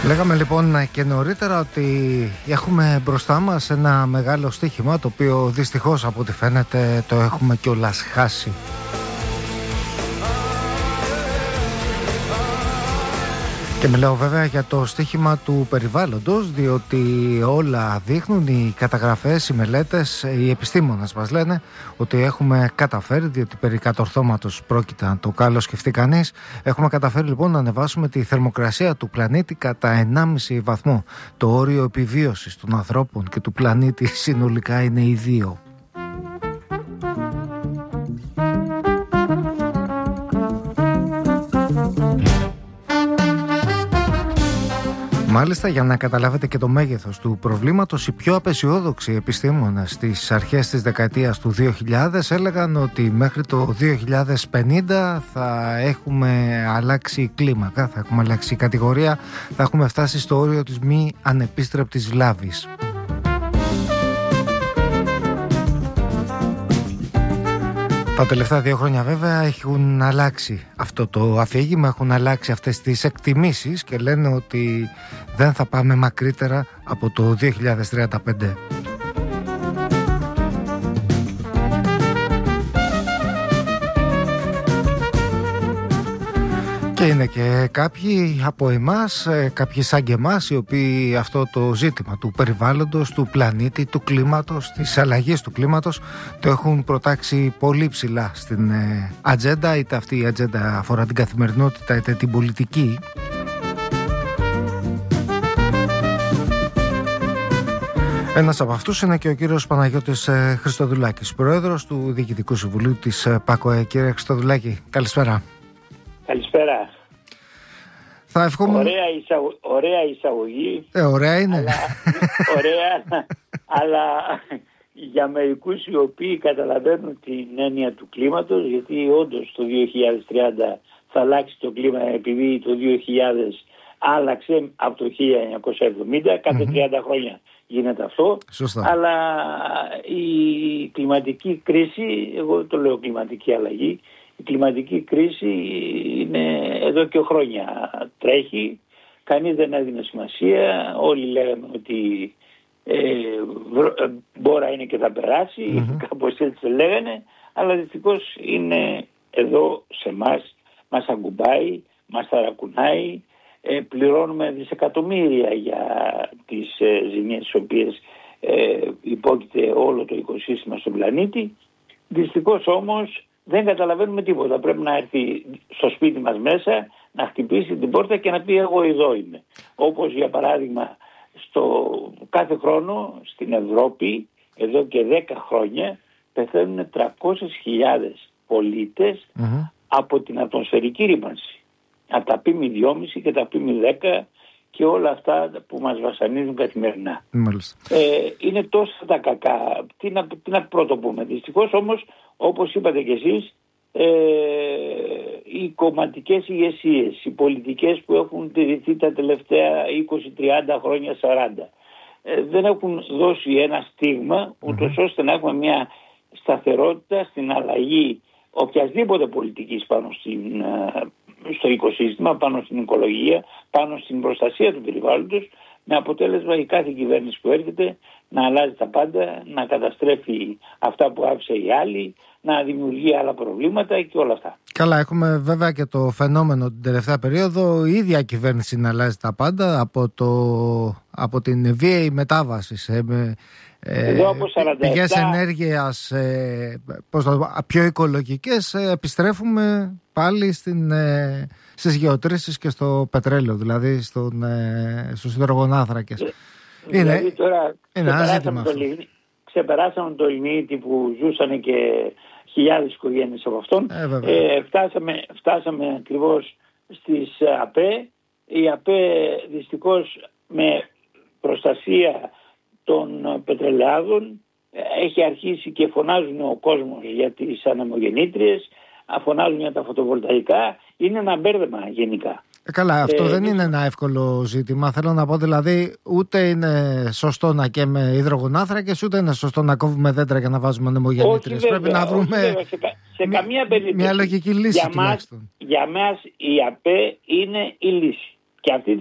Λέγαμε λοιπόν και νωρίτερα ότι έχουμε μπροστά μας ένα μεγάλο στοίχημα, το οποίο δυστυχώς από ό,τι φαίνεται το έχουμε κιόλας χάσει. Και μιλάω βέβαια για το στοίχημα του περιβάλλοντος, διότι όλα δείχνουν, οι καταγραφές, οι μελέτες, οι επιστήμονες μας λένε ότι έχουμε καταφέρει, διότι περί κατορθώματος πρόκειται αν το καλό σκεφτεί κανείς, έχουμε καταφέρει λοιπόν να ανεβάσουμε τη θερμοκρασία του πλανήτη κατά 1,5 βαθμό. Το όριο επιβίωσης των ανθρώπων και του πλανήτη συνολικά είναι οι 2. Μάλιστα, για να καταλάβετε και το μέγεθος του προβλήματος, οι πιο απεσιόδοξοι επιστήμονες στις αρχές της δεκαετίας του 2000 έλεγαν ότι μέχρι το 2050 θα έχουμε αλλάξει κλίμακα, θα έχουμε αλλάξει κατηγορία, θα έχουμε φτάσει στο όριο της μη ανεπίστρεπτης βλάβης. Τα τελευταία 2 χρόνια βέβαια έχουν αλλάξει αυτό το αφήγημα, έχουν αλλάξει αυτές τις εκτιμήσεις και λένε ότι δεν θα πάμε μακρύτερα από το 2035. Και είναι και κάποιοι από εμάς, κάποιοι σαν και εμάς, οι οποίοι αυτό το ζήτημα του περιβάλλοντος, του πλανήτη, του κλίματος, της αλλαγής του κλίματος το έχουν προτάξει πολύ ψηλά στην ατζέντα, είτε αυτή η ατζέντα αφορά την καθημερινότητα είτε την πολιτική. Ένας από αυτούς είναι και ο κύριος Παναγιώτης Χριστοδουλάκης, πρόεδρος του Διοικητικού Συμβουλίου της ΠΑΚΟΕ. Κύριε Χριστοδουλάκη, καλησπέρα. Καλησπέρα. Θα ευχόμουν... Ωραία εισαγωγή. Ωραία είναι. Ωραία, αλλά για μερικούς οι οποίοι καταλαβαίνουν την έννοια του κλίματος, γιατί όντως το 2030 θα αλλάξει το κλίμα, επειδή το 2000 άλλαξε από το 1970, κάθε 30 χρόνια γίνεται αυτό. Σωστά. Αλλά η κλιματική κρίση, εγώ το λέω κλιματική αλλαγή, η κλιματική κρίση είναι εδώ και χρόνια, τρέχει, κανείς δεν έδινε σημασία, όλοι λέγαμε ότι μπόρα είναι και θα περάσει, κάπως έτσι το λέγανε, αλλά δυστυχώς είναι εδώ σε εμάς, μας αγκουμπάει, μας ταρακουνάει, πληρώνουμε δισεκατομμύρια για τις ζημίες τις οποίες υπόκειται όλο το οικοσύστημα στον πλανήτη. Δυστυχώς όμως δεν καταλαβαίνουμε τίποτα. Πρέπει να έρθει στο σπίτι μας μέσα, να χτυπήσει την πόρτα και να πει εγώ εδώ είμαι. Όπως για παράδειγμα κάθε χρόνο στην Ευρώπη εδώ και 10 χρόνια πεθαίνουν 300.000 πολίτες από την ατμοσφαιρική ρήμανση. Από τα PM2,5 και τα PM10 και όλα αυτά που μας βασανίζουν καθημερινά. Είναι τόσα τα κακά. Τι να πρώτο πούμε. Δυστυχώς όμως, όπως είπατε κι εσείς, οι κομματικές ηγεσίες, οι πολιτικές που έχουν τηρηθεί τα τελευταία 20-30 χρόνια, 40, δεν έχουν δώσει ένα στίγμα ούτως ώστε να έχουμε μια σταθερότητα στην αλλαγή οποιασδήποτε πολιτικής πάνω στο οικοσύστημα, πάνω στην οικολογία, πάνω στην προστασία του περιβάλλοντος, με αποτέλεσμα η κάθε κυβέρνηση που έρχεται να αλλάζει τα πάντα, να καταστρέφει αυτά που άφησε οι άλλοι, να δημιουργεί άλλα προβλήματα και όλα αυτά. Καλά, έχουμε βέβαια και το φαινόμενο την τελευταία περίοδο η ίδια κυβέρνηση να αλλάζει τα πάντα από την βίαιη μετάβαση σε πηγές ενέργειας πιο οικολογικές, επιστρέφουμε πάλι στις γεωτρήσεις και στο πετρέλαιο, δηλαδή στους υδρογονάνθρακες. Δηλαδή τώρα ξεπεράσαμε το λιμίτι που ζούσαν και χιλιάδες οικογένειες από αυτόν. Φτάσαμε ακριβώς στις ΑΠΕ. Η ΑΠΕ δυστυχώς με προστασία των πετρελαιάδων έχει αρχίσει και φωνάζουν ο κόσμος για τις ανεμογεννήτριες, φωνάζουν για τα φωτοβολταϊκά. Είναι ένα μπέρδεμα γενικά. Καλά, αυτό δεν είναι ένα εύκολο ζήτημα. Θέλω να πω δηλαδή, ούτε είναι σωστό να καίμε υδρογονάνθρακες, ούτε είναι σωστό να κόβουμε δέντρα για να βάζουμε ανεμογεννήτριες. Πρέπει να βρούμε σε καμία περίπτωση μια λογική λύση τουλάχιστον. Για μας η ΑΠΕ είναι η λύση. Και αυτή